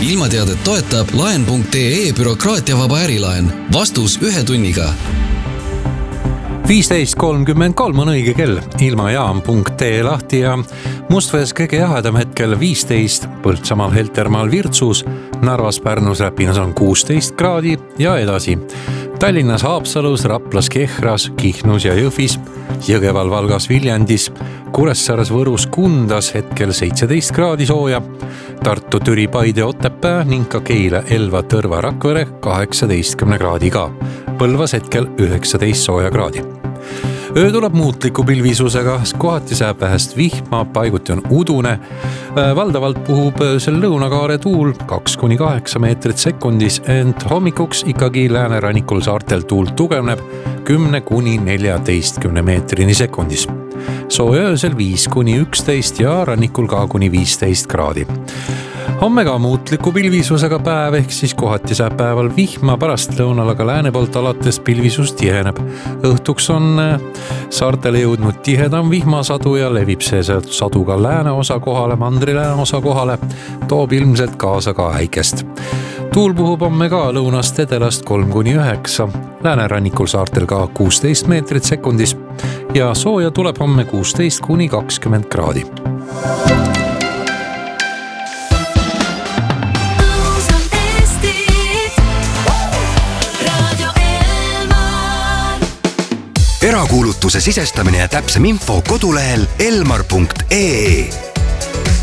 Ilmateadet toetab laen.ee bürokraatiavaba ärilaen. Vastus 1 tunniga. 15.33 on õige kell. Ilmajaam.ee lahti ja Mustvees kõige jahedam hetkel 15, Põltsamaal, Heltermaal, Virtsus, Narvas, Pärnus, Räpinas on 16 kraadi ja edasi. Tallinnas, Haapsalus, Raplas, Kehras, Kihnus ja Jõhvis, Jõgeval, Valgas, Viljandis, Kuressaares, Võrus, Kundas hetkel 17 kraadi sooja, Tartu, Türi, Paide, Otepää ning ka Keila, Elva, Tõrva, Rakvere 18 kraadiga. Põlvas hetkel 19 sooja kraadi. Öö tuleb muutliku pilvisusega, kohati sääb vähest vihma, paiguti on udune. Valdavalt puhub sel lõunakaare tuul 2-8 meetrit sekundis, ent hommikuks ikkagi läänerannikul saartel tuul tugevneb 10-14 meetrini sekundis. Sooja öösel 5-11 ja rannikul ka kuni 15 kraadi. Homme ka muutliku pilvisusega päev, ehk siis kohati sääb päeval vihma, pärast lõunal aga lääne poolt alates pilvisus tiheneb. Õhtuks on saartele jõudnud tihedam vihmasadu ja levib see sadu ka lääne osa kohale, mandrilääne osa kohale, toob ilmselt kaasa ka äikest. Tuul puhub homme ka lõunast edelast 3-9, läänerannikul saartel ka 16 meetrit sekundis ja sooja tuleb homme 16-20 kraadi. Erakuulutuse sisestamine ja täpsem info kodulehel elmar.ee.